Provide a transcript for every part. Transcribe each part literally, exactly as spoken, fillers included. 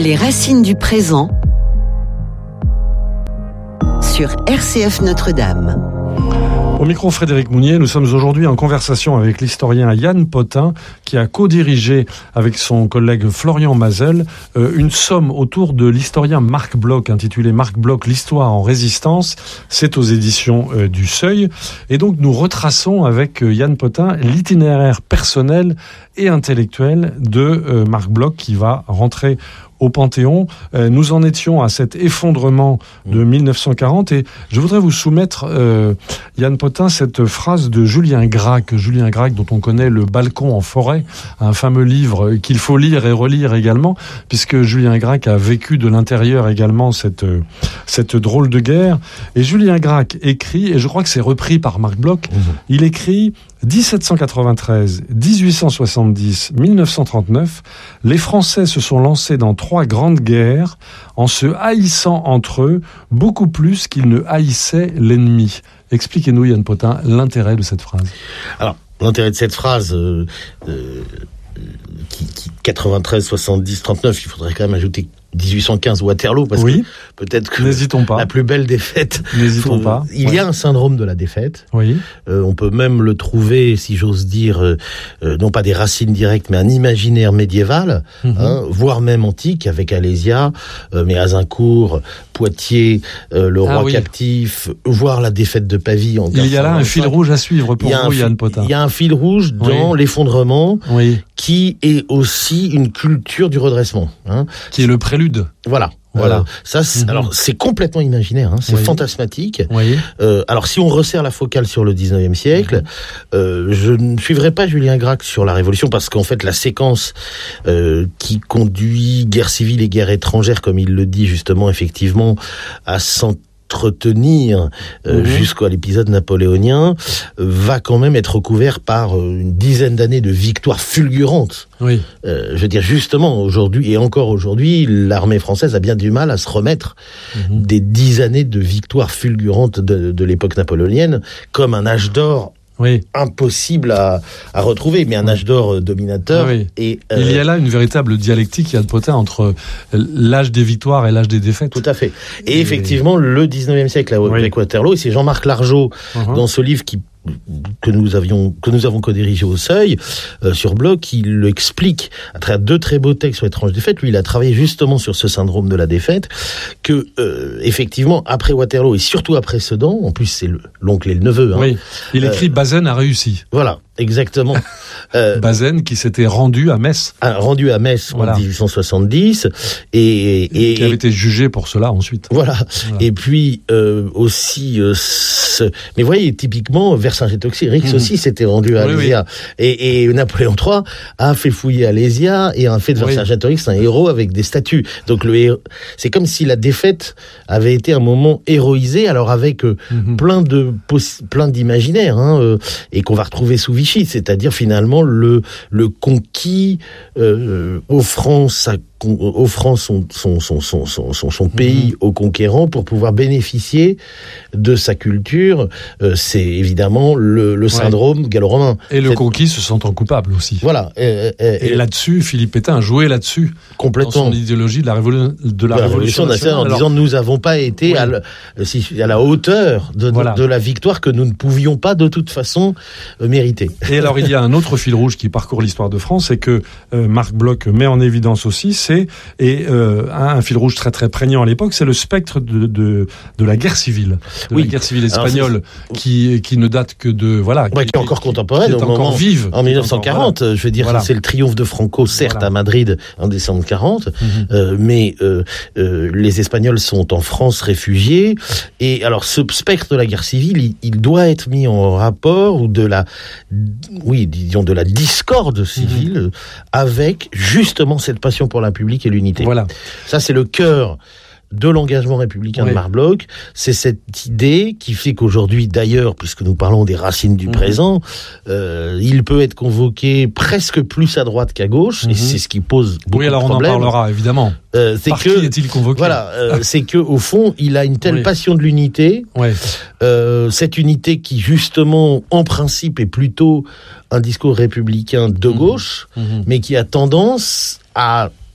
Les racines du présent sur R C F Notre-Dame. Au micro Frédéric Mounier, nous sommes aujourd'hui en conversation avec l'historien Yann Potin qui a co-dirigé avec son collègue Florian Mazel euh, une somme autour de l'historien Marc Bloch intitulée Marc Bloch, l'histoire en résistance. C'est aux éditions euh, du Seuil. Et donc nous retraçons avec euh, Yann Potin l'itinéraire personnel et intellectuel de euh, Marc Bloch qui va rentrer au Panthéon. Euh, nous en étions à cet effondrement de mille neuf cent quarante et je voudrais vous soumettre, euh, Yann Potin, cette phrase de Julien Gracq. Julien Gracq, dont on connaît Le balcon en forêt, un fameux livre qu'il faut lire et relire également, puisque Julien Gracq a vécu de l'intérieur également cette, cette drôle de guerre. Et Julien Gracq écrit, et je crois que c'est repris par Marc Bloch, mmh. il écrit dix-sept cent quatre-vingt-treize, dix-huit cent soixante-dix, mille neuf cent trente-neuf, les Français se sont lancés dans trois grandes guerres en se haïssant entre eux beaucoup plus qu'ils ne haïssaient l'ennemi. Expliquez-nous, Yann Potin, l'intérêt de cette phrase. Alors, l'intérêt de cette phrase, euh, euh, qui, qui quatre-vingt-treize, soixante-dix, trente-neuf, il faudrait quand même ajouter dix-huit cent quinze Waterloo, parce oui. que peut-être que N'hésitons pas. la plus belle défaite. N'hésitons faut, pas. Il ouais. y a un syndrome de la défaite. Oui. Euh, on peut même le trouver, si j'ose dire, euh, euh, non pas des racines directes, mais un imaginaire médiéval, mm-hmm. hein, voire même antique, avec Alésia, euh, mais Azincourt, Poitiers, euh, le roi ah, oui. captif, voire la défaite de Pavie. En il y a là un fil rouge à suivre pour vous, Yann Potin. Il y a un fil rouge dans oui. l'effondrement, oui. qui est aussi une culture du redressement. Hein. Qui est le prélude. Voilà. Voilà. Euh, ça, c'est, mmh. alors c'est complètement imaginaire, hein, c'est oui. fantasmatique. Oui. Euh, alors si on resserre la focale sur le dix-neuvième siècle, mmh. euh, je ne suivrai pas Julien Gracq sur la Révolution parce qu'en fait la séquence euh, qui conduit guerre civile et guerre étrangère, comme il le dit justement effectivement, à cent retenir euh, mmh. jusqu'à l'épisode napoléonien, euh, va quand même être recouvert par euh, une dizaine d'années de victoires fulgurantes. Oui. Euh, je veux dire, justement, aujourd'hui, et encore aujourd'hui, l'armée française a bien du mal à se remettre mmh. des dix années de victoires fulgurantes de, de l'époque napoléonienne, comme un âge d'or oui. impossible à, à retrouver, mais un âge d'or dominateur. Oui. Et, euh, il y a là une véritable dialectique, Yann Potin, entre l'âge des victoires et l'âge des défaites. Tout à fait. Et, et... effectivement, le dix-neuvième siècle avec oui. Waterloo, et c'est Jean-Marc Largeau, uh-huh. dans ce livre qui que nous avions que nous avons co-dirigé au Seuil euh, sur Bloch, qui le explique à travers deux très beaux textes sur l'étrange défaite. Lui, il a travaillé justement sur ce syndrome de la défaite, que euh, effectivement après Waterloo et surtout après Sedan, en plus c'est le, l'oncle et le neveu. Hein, oui, il écrit euh, Bazaine a réussi. Voilà. Exactement. Euh, Bazaine qui s'était rendu à Metz. A rendu à Metz voilà. en dix-huit cent soixante-dix et, et, et qui avait été jugé pour cela ensuite. Voilà. voilà. Et puis euh, aussi, euh, ce... mais vous voyez typiquement Vercingétorix, Rix mmh. aussi s'était rendu à oui, Alésia oui. et, et Napoléon trois a fait fouiller Alésia et a fait de Vercingétorix oui. un héros avec des statues. Donc le héros... c'est comme si la défaite avait été un moment héroïsé, alors avec euh, mmh. plein de poss... plein d'imaginaires hein, euh, et qu'on va retrouver sous Vichy, c'est-à-dire finalement le, le conquis euh, offrant sa offrant son, son, son, son, son, son, son pays mmh. au conquérant pour pouvoir bénéficier de sa culture. Euh, c'est évidemment le, le syndrome ouais. gallo-romain. Et le Cette... conquis se sentant coupable aussi. Voilà. Euh, euh, et, et là-dessus, Philippe Pétain a joué là-dessus. Complètement. Dans son idéologie de la, révolu- de la, la Révolution nationale. En Alors... disant, nous n'avons pas été oui. à, le, à la hauteur de, voilà. de, de la victoire que nous ne pouvions pas de toute façon euh, mériter. Et alors, il y a un autre fil rouge qui parcourt l'histoire de France, et que euh, Marc Bloch met en évidence aussi, c'est et euh, un, un fil rouge très très prégnant à l'époque, c'est le spectre de de, de la guerre civile, de oui. la guerre civile espagnole, qui qui ne date que de voilà, ouais, qui, qui est encore contemporaine, qui est encore moment, vive, en dix-neuf cent quarante. Voilà. Je veux dire, voilà. c'est le triomphe de Franco, certes voilà. à Madrid en décembre quarante, mm-hmm. euh, mais euh, euh, les Espagnols sont en France réfugiés. Et alors, ce spectre de la guerre civile, il, il doit être mis en rapport ou de la, oui, disons de la discorde civile mm-hmm. avec justement cette passion pour la République et l'unité. Voilà. Ça, c'est le cœur de l'engagement républicain oui. de Marc Bloch. C'est cette idée qui fait qu'aujourd'hui, d'ailleurs, puisque nous parlons des racines du mmh. présent, euh, il peut être convoqué presque plus à droite qu'à gauche, mmh. et c'est ce qui pose beaucoup oui, alors de problèmes. On en parlera, évidemment. Euh, c'est Par que, qui est-il convoqué ? Voilà, euh, c'est que au fond, il a une telle oui. passion de l'unité, oui. euh, cette unité qui, justement, en principe, est plutôt un discours républicain de mmh. gauche, mmh. mais qui a tendance à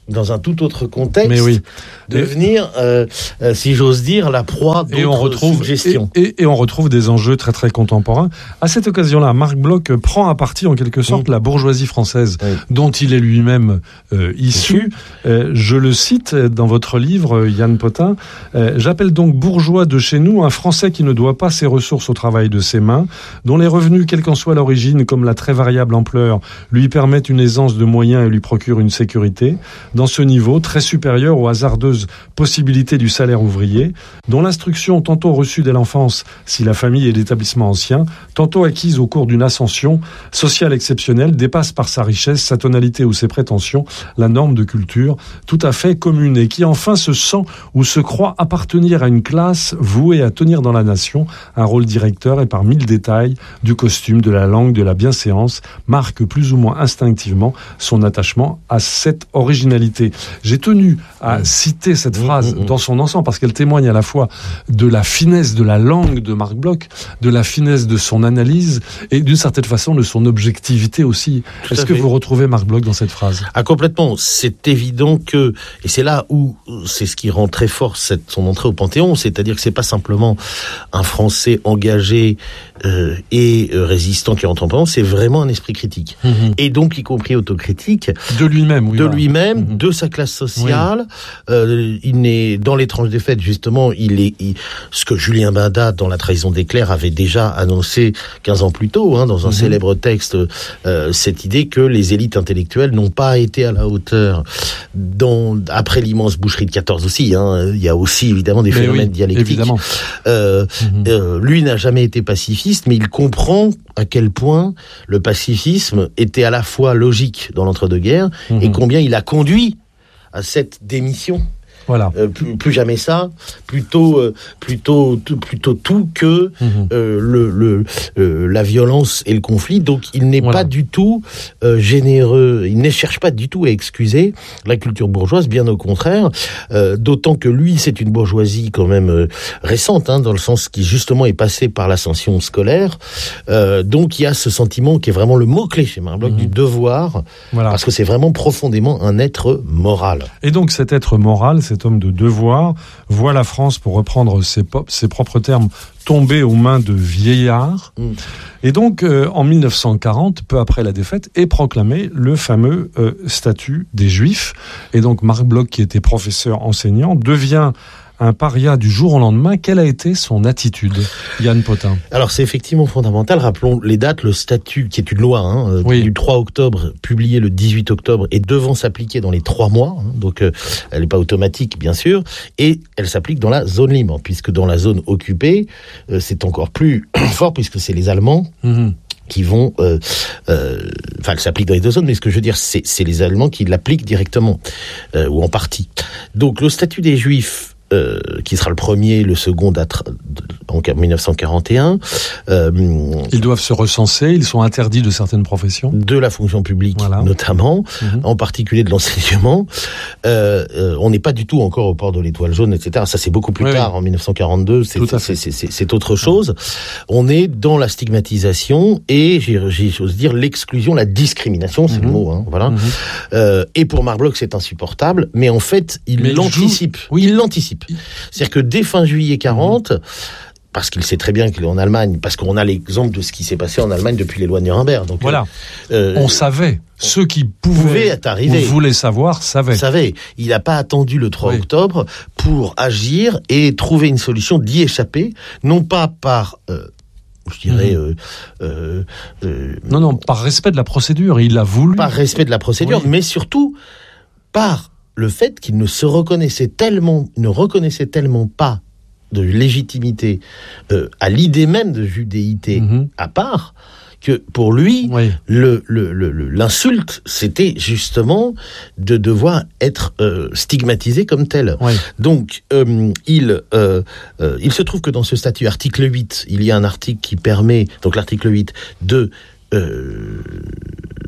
dans un tout autre contexte, mais oui. devenir, euh, euh, si j'ose dire, la proie d'autres et on retrouve, suggestions. Et, et, et on retrouve des enjeux très très contemporains. À cette occasion-là, Marc Bloch prend à partie en quelque sorte mmh. la bourgeoisie française, mmh. dont il est lui-même euh, issu. Euh, je le cite dans votre livre, Yann Potin. Euh, J'appelle donc bourgeois de chez nous un Français qui ne doit pas ses ressources au travail de ses mains, dont les revenus, quelle qu'en soit l'origine, comme la très variable ampleur, lui permettent une aisance de moyens et lui procurent une sécurité, dans ce niveau très supérieur aux hasardeuses possibilités du salaire ouvrier, dont l'instruction tantôt reçue dès l'enfance, si la famille est d'établissement ancien, tantôt acquise au cours d'une ascension sociale exceptionnelle, dépasse par sa richesse, sa tonalité ou ses prétentions, la norme de culture tout à fait commune, et qui enfin se sent ou se croit appartenir à une classe vouée à tenir dans la nation un rôle directeur, et par mille détails du costume, de la langue, de la bienséance, marque plus ou moins instinctivement son attachement à cette originalité. J'ai tenu à mmh. citer cette phrase mmh, mmh. dans son ensemble parce qu'elle témoigne à la fois de la finesse de la langue de Marc Bloch, de la finesse de son analyse et d'une certaine façon de son objectivité aussi. Tout Est-ce que fait. vous retrouvez Marc Bloch dans cette phrase ? Ah, complètement. C'est évident que, et c'est là où c'est ce qui rend très fort cette, son entrée au Panthéon, c'est-à-dire que c'est pas simplement un Français engagé euh, et euh, résistant qui rentre en Panthéon, c'est vraiment un esprit critique. Mmh. Et donc, y compris autocritique. De lui-même, oui. De lui-même, mmh. de sa classe sociale. Oui. Euh, il n'est, dans l'étrange défaite, justement, il est, il, ce que Julien Baindat, dans La trahison des clercs, avait déjà annoncé quinze ans plus tôt, hein, dans un mmh. célèbre texte, euh, cette idée que les élites intellectuelles n'ont pas été à la hauteur. Dans, après l'immense boucherie de quatorze aussi, hein, il y a aussi évidemment des mais phénomènes oui, dialectiques. Évidemment. Euh, mmh. euh, lui n'a jamais été pacifiste, mais il comprend à quel point le pacifisme était à la fois logique dans l'entre-deux-guerres mmh. et combien il a conduit à cette démission. Voilà. Euh, plus, plus jamais ça, plutôt, euh, plutôt, tout, plutôt tout que mmh. euh, le, le, euh, la violence et le conflit. Donc, il n'est voilà. pas du tout euh, généreux. Il ne cherche pas du tout à excuser la culture bourgeoise, bien au contraire. Euh, d'autant que lui, c'est une bourgeoisie quand même euh, récente, hein, dans le sens qui justement est passée par l'ascension scolaire. Euh, donc, il y a ce sentiment qui est vraiment le mot clé chez Marc Bloch mmh. du devoir, voilà. parce que c'est vraiment profondément un être moral. Et donc, cet être moral, cet homme de devoir, voit la France, pour reprendre ses, pop, ses propres termes, tomber aux mains de vieillards. Mm. Et donc, euh, en mille neuf cent quarante, peu après la défaite, est proclamé le fameux euh, statut des Juifs. Et donc, Marc Bloch, qui était professeur enseignant, devient un paria du jour au lendemain. Quelle a été son attitude, Yann Potin ? Alors, c'est effectivement fondamental. Rappelons les dates. Le statut, qui est une loi, hein, oui. du trois octobre, publié le dix-huit octobre, et devant s'appliquer dans les trois mois. Hein, donc, euh, elle n'est pas automatique, bien sûr. Et elle s'applique dans la zone libre, puisque dans la zone occupée, euh, c'est encore plus fort, puisque c'est les Allemands. Mmh. qui vont, euh, euh, enfin, elle s'applique dans les deux zones, mais ce que je veux dire, c'est, c'est les Allemands qui l'appliquent directement, euh, ou en partie. Donc, le statut des Juifs, Euh, qui sera le premier, le second date en dix-neuf cent quarante et un. Euh, ils doivent se recenser, ils sont interdits de certaines professions. De la fonction publique, voilà. notamment, mmh. en particulier de l'enseignement. Euh, euh, on n'est pas du tout encore au port de l'étoile jaune, et cetera. Ça, c'est beaucoup plus oui, tard, oui. en dix-neuf cent quarante-deux, c'est, c'est, c'est, c'est, c'est autre chose. Ouais. On est dans la stigmatisation et, j'ai, j'ai, j'ose dire, l'exclusion, la discrimination, c'est mmh. le mot, hein, voilà. Mmh. Euh, et pour Marc Bloch, c'est insupportable, mais en fait, il mais l'anticipe. Il, joue... oui. il l'anticipe. C'est-à-dire que dès fin juillet quarante, parce qu'il sait très bien qu'il est en Allemagne, parce qu'on a l'exemple de ce qui s'est passé en Allemagne depuis les lois de Nuremberg. Donc, voilà. Euh, on savait. Ceux qui pouvaient être arrivés, ou voulaient savoir, savaient. Savaient. Il n'a pas attendu le trois oui. octobre pour agir et trouver une solution, d'y échapper, non pas par... Euh, je dirais... Mmh. Euh, euh, euh, non, non, par respect de la procédure. Il l'a voulu. Par respect de la procédure, oui. mais surtout par... le fait qu'il ne se reconnaissait tellement, ne reconnaissait tellement pas de légitimité euh, à l'idée même de judéité mmh. à part, que pour lui, oui. le, le, le, l'insulte, c'était justement de devoir être euh, stigmatisé comme tel. Oui. Donc, euh, il, euh, euh, il se trouve que dans ce statut, article huit, il y a un article qui permet, donc l'article huit, de... Euh,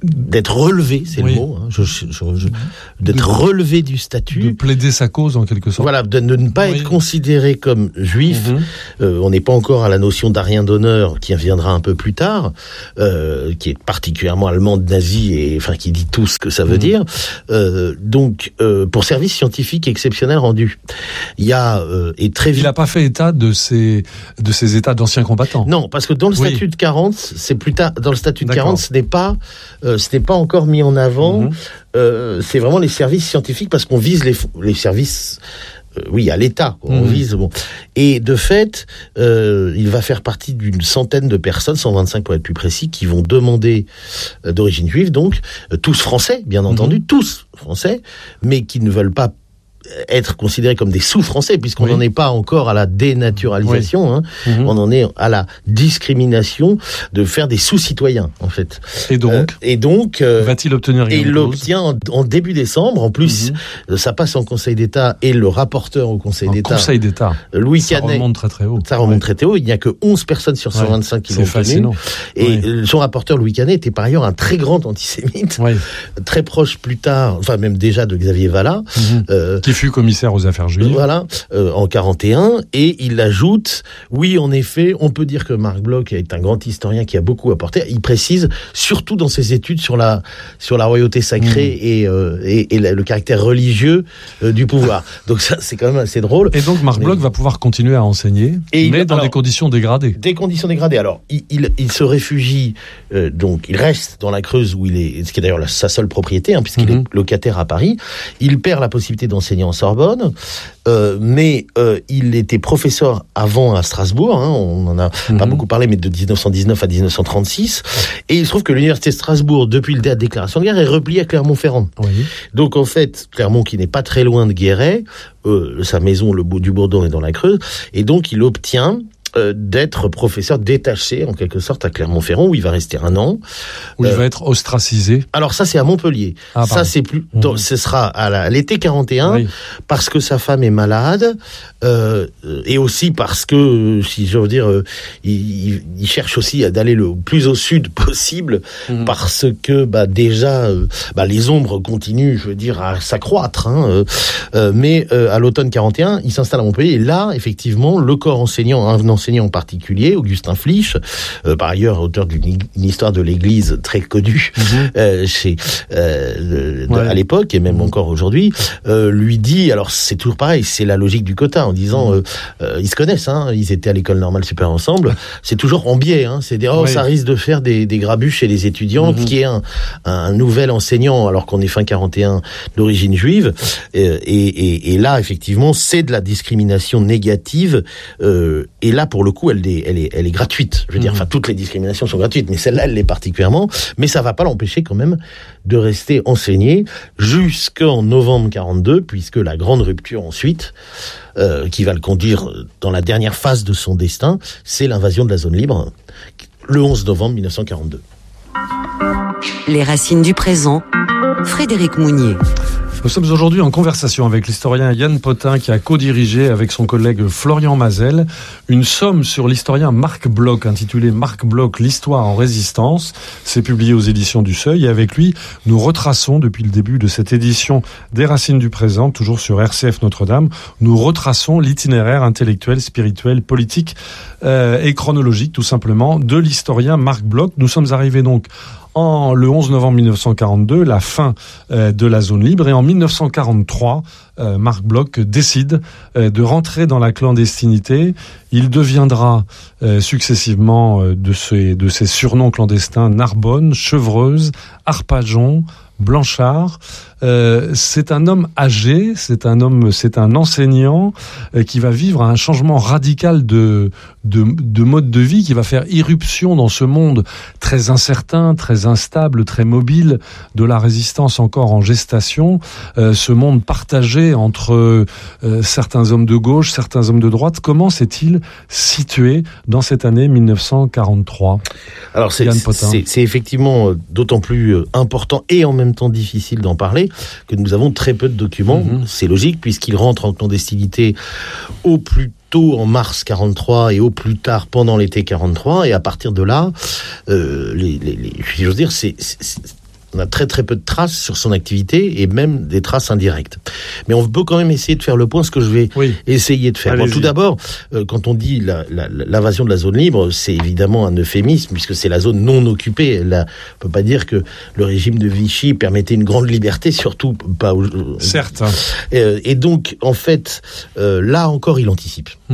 d'être relevé, c'est oui. le mot, hein, je, je, je, d'être de, relevé du statut. De plaider sa cause en quelque sorte. Voilà, de, de ne pas oui. être considéré comme juif. Mm-hmm. Euh, on n'est pas encore à la notion d'arien d'honneur qui viendra un peu plus tard, euh, qui est particulièrement allemande, nazie, et enfin qui dit tout ce que ça veut mm-hmm. dire. Euh, donc, euh, pour service scientifique exceptionnel rendu. Il y a euh, et très vite. Il n'a pas fait état de ces de ces états d'anciens combattants. Non, parce que dans le statut oui. de quarante, c'est plus tard. Dans le statut de D'accord. quarante, ce n'est pas euh, ce n'est pas encore mis en avant. Mm-hmm. Euh, c'est vraiment les services scientifiques parce qu'on vise les les services. Euh, oui, à l'État, on mmh. vise bon. Et de fait, euh, il va faire partie d'une centaine de personnes, cent vingt-cinq pour être plus précis, qui vont demander euh, d'origine juive, donc euh, tous français, bien entendu, mmh. tous français, mais qui ne veulent pas être considérés comme des sous-français, puisqu'on n'en oui. est pas encore à la dénaturalisation, oui. hein. mmh. on en est à la discrimination de faire des sous-citoyens, en fait. Et donc, euh, et donc euh, va-t-il obtenir Et il l'obtient en, en début décembre. En plus, mmh. ça passe en Conseil d'État et le rapporteur au Conseil en d'État, Conseil d'État, Louis ça Canet, remonte très très haut. Ça remonte ouais. très très haut. Il n'y a que onze personnes sur cent vingt-cinq ouais. qui l'ont obtenu. Et ouais. son rapporteur Louis Canet était par ailleurs un très grand antisémite, ouais. très proche plus tard, enfin même déjà de Xavier Vallat, mmh. euh, qui fut commissaire aux affaires juives. Voilà, euh, en quarante et un, et il ajoute, oui, en effet, on peut dire que Marc Bloch est un grand historien qui a beaucoup apporté. Il précise, surtout dans ses études sur la sur la royauté sacrée mmh. et, euh, et et le caractère religieux euh, du pouvoir. Donc ça, c'est quand même assez drôle. Et donc Marc mais... Bloch va pouvoir continuer à enseigner, et mais il, dans alors, des conditions dégradées. Des conditions dégradées. Alors, il il, il se réfugie, euh, donc il reste dans la Creuse où il est, ce qui est d'ailleurs la, sa seule propriété, hein, puisqu'il mmh. est locataire à Paris. Il perd la possibilité d'enseigner en Sorbonne. Euh, mais euh, il était professeur avant à Strasbourg, hein, on en a mm-hmm. pas beaucoup parlé, mais de dix-neuf cent dix-neuf à dix-neuf cent trente-six, et il se trouve que l'université de Strasbourg, depuis la déclaration de guerre, est repliée à Clermont-Ferrand. Oui. Donc en fait, Clermont, qui n'est pas très loin de Guéret, euh, sa maison, le bout du Bourdon, est dans la Creuse, et donc il obtient Euh, d'être professeur détaché en quelque sorte à Clermont-Ferrand où il va rester un an. Où euh, il va être ostracisé. Alors ça c'est à Montpellier. Ah, ça c'est plus. Mmh. Donc, ce sera à, la, à l'été quarante et un oui. parce que sa femme est malade euh, et aussi parce que si je veux dire euh, il, il cherche aussi à d'aller le plus au sud possible mmh. parce que bah déjà euh, bah, les ombres continuent je veux dire à s'accroître. Hein, euh, euh, mais euh, à l'automne quarante et un il s'installe à Montpellier et là effectivement le corps enseignant un enseignant en particulier, Augustin Flich, euh, par ailleurs auteur d'une une histoire de l'Église très connue mmh. euh, chez, euh, de, ouais. à l'époque et même mmh. encore aujourd'hui, euh, lui dit, alors c'est toujours pareil, c'est la logique du quota en disant, mmh. euh, euh, ils se connaissent, hein, ils étaient à l'école normale supérieure ensemble, c'est toujours en biais, hein, c'est dire, oh, ouais. ça risque de faire des, des grabuches chez les étudiants, mmh. qui est un, un nouvel enseignant alors qu'on est fin quarante et un d'origine juive, et, et, et là effectivement c'est de la discrimination négative, euh, et là pour le coup, elle est, elle est, elle est gratuite. Je veux dire, mmh. enfin, toutes les discriminations sont gratuites, mais celle-là, elle l'est particulièrement. Mais ça va pas l'empêcher quand même de rester enseigné jusqu'en novembre quarante-deux, puisque la grande rupture ensuite, euh, qui va le conduire dans la dernière phase de son destin, c'est l'invasion de la zone libre, le onze novembre mille neuf cent quarante-deux. Les racines du présent, Frédéric Mounier. Nous sommes aujourd'hui en conversation avec l'historien Yann Potin qui a co-dirigé avec son collègue Florian Mazel une somme sur l'historien Marc Bloch intitulée Marc Bloch, l'histoire en résistance. C'est publié aux éditions du Seuil et avec lui, nous retraçons depuis le début de cette édition des Racines du présent, toujours sur R C F Notre-Dame, nous retraçons l'itinéraire intellectuel, spirituel, politique euh, et chronologique tout simplement de l'historien Marc Bloch. Nous sommes arrivés donc en le onze novembre mille neuf cent quarante-deux, la fin euh, de la zone libre, et en mille neuf cent quarante-trois, euh, Marc Bloch décide euh, de rentrer dans la clandestinité. Il deviendra euh, successivement euh, de ces de ces surnoms clandestins Narbonne, Chevreuse, Arpajon, Blanchard. Euh, c'est un homme âgé, c'est un homme, c'est un enseignant euh, qui va vivre un changement radical de, de de mode de vie, qui va faire irruption dans ce monde très incertain, très instable, très mobile de la résistance encore en gestation. Euh, ce monde partagé entre euh, certains hommes de gauche, certains hommes de droite. Comment s'est-il situé dans cette année mille neuf cent quarante-trois? Alors c'est, c'est, c'est effectivement d'autant plus important et en même temps difficile d'en parler que nous avons très peu de documents. Mmh. C'est logique puisqu'il rentre en clandestinité au plus tôt en mars quarante-trois et au plus tard pendant l'été quarante-trois, et à partir de là, euh, les, les, les, j'ose dire, c'est, c'est On a très très peu de traces sur son activité et même des traces indirectes. Mais on peut quand même essayer de faire le point, ce que je vais oui. essayer de faire. Bon, tout d'abord, euh, quand on dit la, la, l'invasion de la zone libre, c'est évidemment un euphémisme puisque c'est la zone non occupée. Là, on peut pas dire que le régime de Vichy permettait une grande liberté, surtout pas aux... Certes. Euh, et donc, en fait, euh, là encore, il anticipe. Mm-hmm.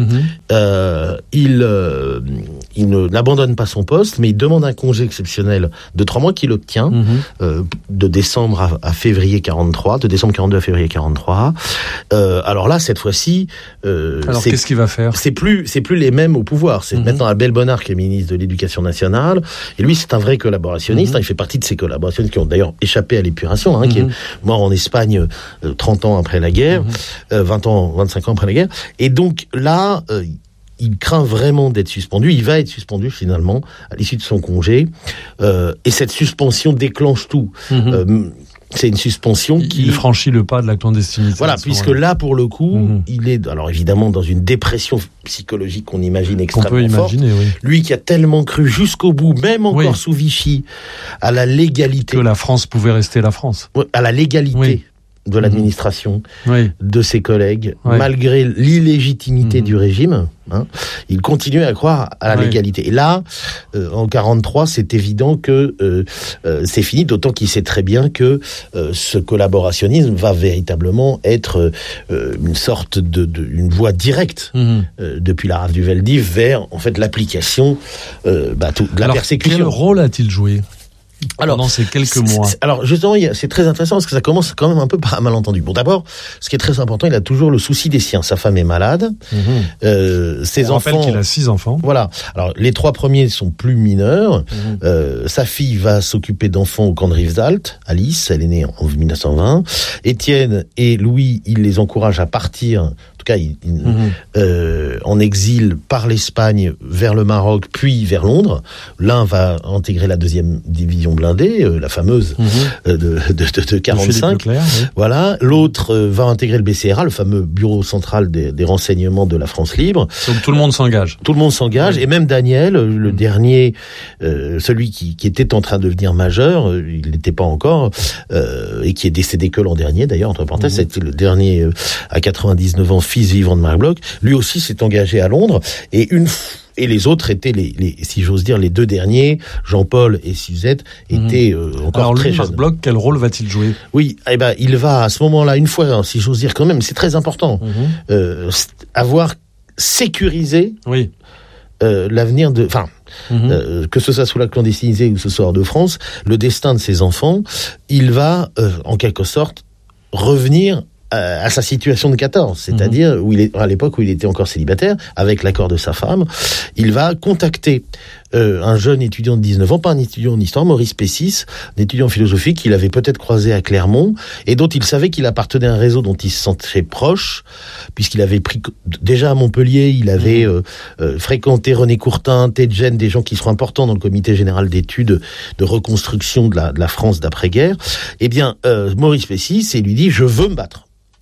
Euh, il, euh, il ne n'abandonne pas son poste, mais il demande un congé exceptionnel de trois mois qu'il obtient. Mm-hmm. Euh, de décembre à, à février quarante-trois, de décembre quarante-deux à février quarante-trois. Euh, alors là, cette fois-ci, euh, alors c'est, qu'est-ce qu'il va faire ? C'est plus, c'est plus les mêmes au pouvoir. C'est mm-hmm. maintenant Abel Bonnard qui est ministre de l'Éducation nationale, et lui, c'est un vrai collaborationniste. Mm-hmm. Hein, il fait partie de ces collaborationnistes qui ont d'ailleurs échappé à l'épuration, hein, mm-hmm. qui est mort en Espagne euh, trente ans après la guerre, mm-hmm. euh, vingt ans, vingt-cinq ans après la guerre. Et donc là. Euh, Il craint vraiment d'être suspendu. Il va être suspendu finalement à l'issue de son congé. Euh, et cette suspension déclenche tout. Mmh. Euh, c'est une suspension qui... Il franchit le pas de la clandestinité. Voilà, puisque là, pour le coup, mmh. il est, alors évidemment, dans une dépression psychologique qu'on imagine extrêmement qu'on peut forte. Imaginer, oui. Lui qui a tellement cru jusqu'au bout, même encore oui. sous Vichy, à la légalité... Que la France pouvait rester la France. À la légalité... Oui. de l'administration, oui. de ses collègues, oui. malgré l'illégitimité mmh. du régime, hein, il continuait à croire à la oui. légalité. Et là, euh, en quarante-trois, c'est évident que euh, euh, c'est fini, d'autant qu'il sait très bien que euh, ce collaborationnisme va véritablement être euh, une sorte de, de une voie directe mmh. euh, depuis la rafle du Veldiv vers en fait l'application euh, bah, tout, de la Alors, persécution. Quel rôle a-t-il joué ? Alors, pendant ces quelques mois. Alors, justement, il y a, c'est très intéressant parce que ça commence quand même un peu par un malentendu. Bon, d'abord, ce qui est très important, il a toujours le souci des siens. Sa femme est malade. Mmh. Euh, ses On enfants. rappelle qu'il a six enfants. Voilà. Alors, les trois premiers sont plus mineurs. Mmh. Euh, sa fille va s'occuper d'enfants au camp de Rivesaltes. Alice, elle est née en dix-neuf cent vingt. Étienne et Louis, il les encourage à partir. En tout cas, il, il, mmh. euh, en exil par l'Espagne vers le Maroc, puis vers Londres. L'un va intégrer la deuxième division blindée, euh, la fameuse mmh. euh, de, de, de, de quarante-cinq. Leclerc, oui. Voilà. L'autre euh, va intégrer le B C R A, le fameux Bureau central des, des renseignements de la France libre. Donc tout le monde s'engage. Tout le monde s'engage, oui. Et même Daniel, le mmh. dernier, euh, celui qui, qui était en train de devenir majeur, euh, il n'était pas encore, euh, et qui est décédé que l'an dernier, d'ailleurs, entre parenthèses, mmh. c'était le dernier euh, à quatre-vingt-dix-neuf ans, fils vivant de Marc Bloch. Lui aussi s'est engagé à Londres, et une fois Et les autres étaient les, les, si j'ose dire, les deux derniers, Jean-Paul et Suzette, étaient euh, encore Alors, très lui, jeunes. Marc Bloch, quel rôle va-t-il jouer ? Oui, eh ben, il va à ce moment-là, une fois, si j'ose dire quand même, c'est très important, mmh. euh, avoir sécurisé oui. euh, l'avenir de, enfin, mmh. euh, que ce soit sous la clandestinité ou que ce soit hors de France, le destin de ses enfants, il va, euh, en quelque sorte, revenir à sa situation de quatorze, c'est-à-dire mmh. où il est, à l'époque où il était encore célibataire, avec l'accord de sa femme, il va contacter euh, un jeune étudiant de dix-neuf ans, pas un étudiant en histoire, Maurice Pessis, un étudiant en philosophie qu'il avait peut-être croisé à Clermont, et dont il savait qu'il appartenait à un réseau dont il se sentait proche, puisqu'il avait pris, déjà à Montpellier, il avait mmh. euh, euh, fréquenté René Courtin, Tedjen, des gens qui seront importants dans le comité général d'études de reconstruction de la, de la France d'après-guerre. Eh bien, euh, Maurice Pessis, et lui dit, je veux me battre.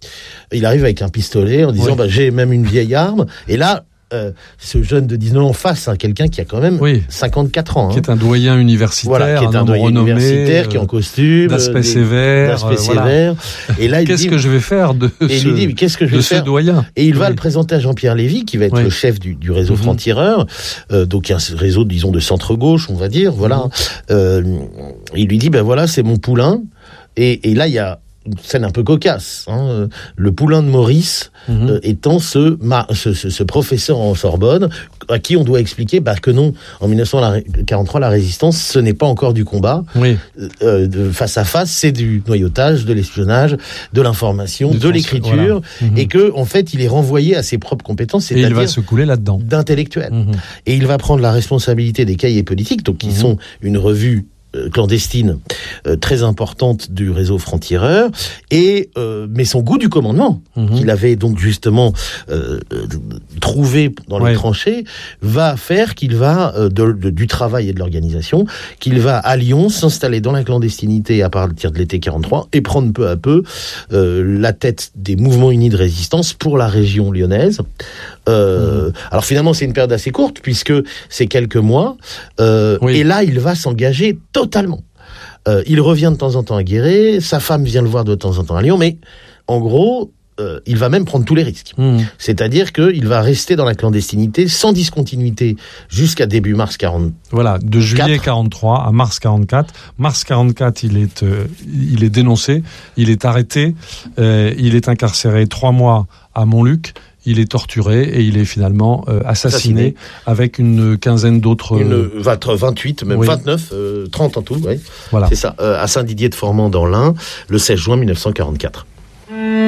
Il arrive avec un pistolet en disant oui. bah, j'ai même une vieille arme, et là euh, ce jeune de dix-neuf ans face à quelqu'un qui a quand même oui. cinquante-quatre ans, qui hein. est un doyen universitaire, voilà, qui est un, un doyen renommé, universitaire, euh, qui est en costume, d'aspect des, sévère, d'aspect euh, sévère. Voilà. Et là, il qu'est-ce dit, que je vais faire de et ce, il dit, mais qu'est-ce que je vais de faire ce doyen Et il va oui. le présenter à Jean-Pierre Lévy, qui va être oui. le chef du, du réseau mmh. franc-tireur, euh, donc un réseau, disons, de centre-gauche, on va dire. Voilà. Mmh. Euh, il lui dit, ben voilà, c'est mon poulain. Et, et là, il y a une scène un peu cocasse, hein. Le poulain de Maurice mmh. euh, étant ce, ce, ce, ce professeur en Sorbonne à qui on doit expliquer bah, que non, en dix-neuf cent quarante-trois, la résistance, ce n'est pas encore du combat. Oui. Euh, de face à face, c'est du noyautage, de l'espionnage, de l'information, de, de l'écriture, voilà. mmh. et que en fait, il est renvoyé à ses propres compétences, c'est-à-dire et il va se couler là-dedans. D'intellectuel. Mmh. Et il va prendre la responsabilité des cahiers politiques, donc qui mmh. sont une revue clandestine euh, très importante du réseau franc-tireur, et euh, mais son goût du commandement mmh. qu'il avait donc justement euh, euh, trouvé dans les ouais. tranchées va faire qu'il va euh, de, de, du travail et de l'organisation, qu'il va à Lyon s'installer dans la clandestinité à partir de l'été quarante-trois et prendre peu à peu euh, la tête des mouvements unis de résistance pour la région lyonnaise. Euh, mmh. Alors finalement c'est une période assez courte puisque c'est quelques mois euh, oui. et là il va s'engager totalement Euh, il revient de temps en temps à Guéret, sa femme vient le voir de temps en temps à Lyon, mais en gros, euh, il va même prendre tous les risques. Mmh. C'est-à-dire qu'il va rester dans la clandestinité sans discontinuité jusqu'à début mars quarante-quatre. Voilà, de juillet quarante-trois à mars quarante-quatre. Mars quarante-quatre, il est, euh, il est dénoncé, il est arrêté, euh, il est incarcéré trois mois à Montluc. Il est torturé et il est finalement euh, assassiné, assassiné avec une quinzaine d'autres... Une vingt-huit, même oui. vingt-neuf, euh, trente en tout, oui. Voilà. C'est ça, euh, à Saint-Didier de Formand dans l'Ain, le seize juin mille neuf cent quarante-quatre.